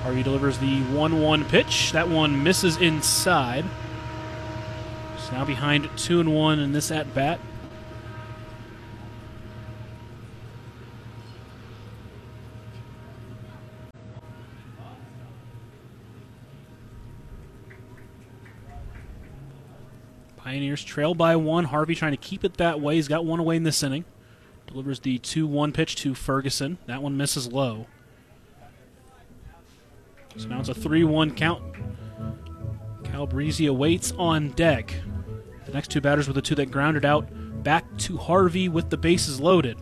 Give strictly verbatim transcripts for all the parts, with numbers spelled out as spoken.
Harvey delivers the one one pitch. That one misses inside. He's now behind two and one in this at-bat. Pioneers trail by one. Harvey trying to keep it that way. He's got one away in this inning. Delivers the two one pitch to Ferguson. That one misses low. So now it's a three one count. Calabrese awaits on deck. The next two batters were the two that grounded out back to Harvey with the bases loaded.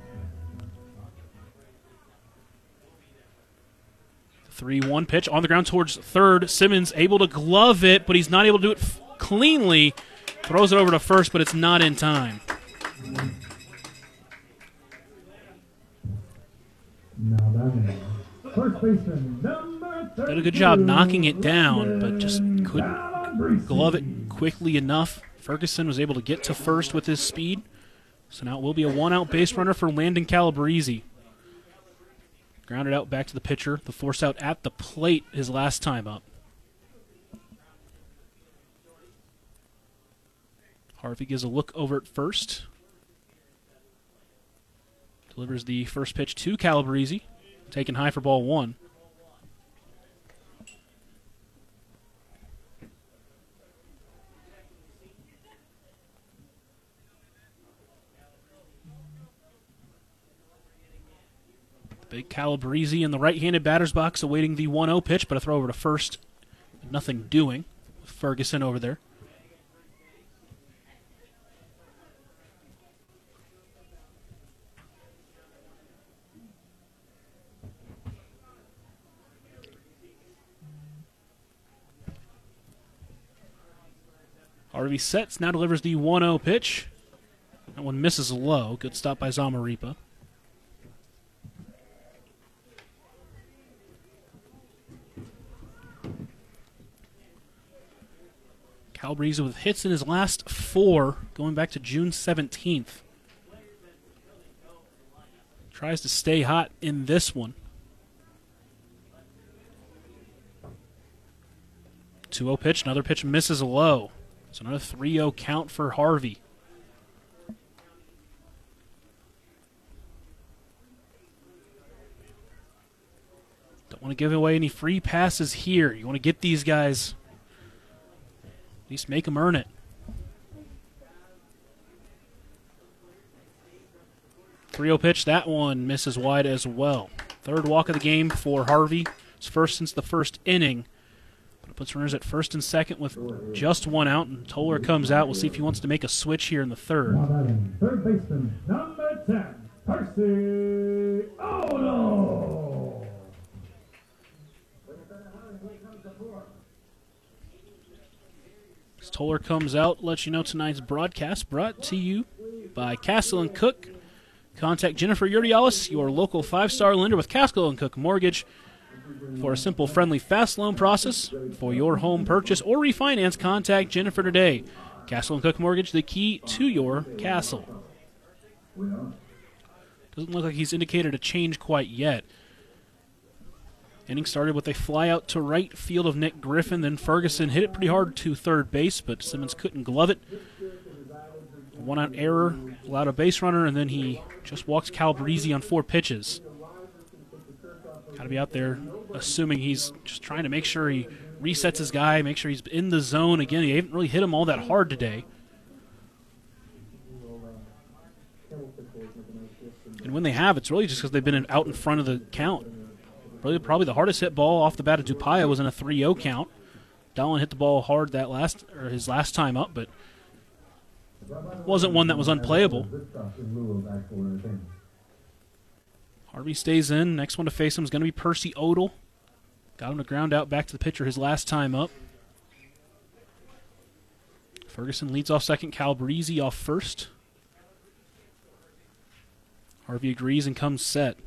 three one pitch on the ground towards third. Simmons able to glove it, but he's not able to do it f- cleanly. Throws it over to first, but it's not in time. First baseman, number Did a good job knocking it down, but just couldn't glove it quickly enough. Ferguson was able to get to first with his speed. So now it will be a one-out base runner for Landon Calabrese. Grounded out back to the pitcher. The force out at the plate his last time up. Harvey gives a look over at first. Delivers the first pitch to Calabrese. Taken high for ball one. Big Calabrese in the right-handed batter's box awaiting the one oh pitch, but a throw over to first. Nothing doing with Ferguson over there. Harvey sets, now delivers the one oh pitch. That one misses low. Good stop by Zamarripa. Calabrese with hits in his last four, going back to June seventeenth. Tries to stay hot in this one. two oh pitch, another pitch misses low. So another three oh count for Harvey. Don't want to give away any free passes here. You want to get these guys, at least make them earn it. three oh pitch, that one misses wide as well. Third walk of the game for Harvey. It's first since the first inning. But it puts runners at first and second with just one out, and Toller comes out. We'll see if he wants to make a switch here in the third. Third baseman, number ten, Percy Odo. As Toller comes out, let you know tonight's broadcast brought to you by Castle and Cook. Contact Jennifer Urdialis, your local five-star lender with Castle and Cook Mortgage, for a simple, friendly, fast loan process for your home purchase or refinance. Contact Jennifer today. Castle and Cook Mortgage, the key to your castle. Doesn't look like he's indicated a change quite yet. Inning started with a fly out to right field of Nick Griffin. Then Ferguson hit it pretty hard to third base, but Simmons couldn't glove it. One out error, allowed a base runner, and then he just walks Calabrese on four pitches. Got to be out there assuming he's just trying to make sure he resets his guy, make sure he's in the zone. Again, he haven't really hit him all that hard today. And when they have, it's really just because they've been out in front of the count. Really, probably the hardest hit ball off the bat of Dupaya was in a three oh count. Dallin hit the ball hard that last or his last time up, but wasn't one that was unplayable. Harvey stays in. Next one to face him is going to be Percy Odell. Got him to ground out back to the pitcher his last time up. Ferguson leads off second. Calabrese off first. Harvey agrees and comes set.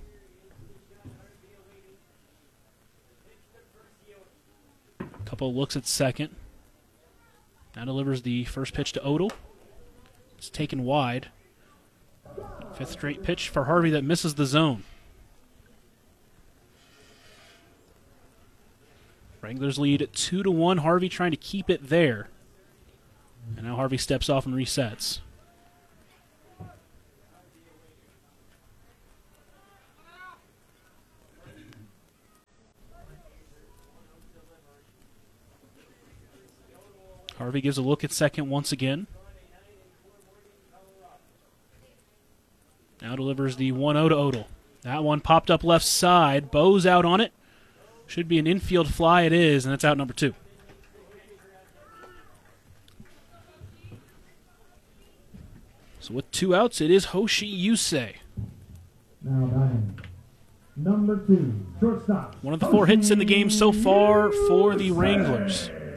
Couple of looks at second. Now delivers the first pitch to Odell. It's taken wide. Fifth straight pitch for Harvey that misses the zone. Wranglers lead two to one. Harvey trying to keep it there. And now Harvey steps off and resets. Harvey gives a look at second once again. Now delivers the one oh to Odell. That one popped up left side. Bo's out on it. Should be an infield fly. It is, and that's out number two. So with two outs, it is Hoshi Yusei. Now batting, number two, shortstop. One of the four hits in the game so far for the Wranglers.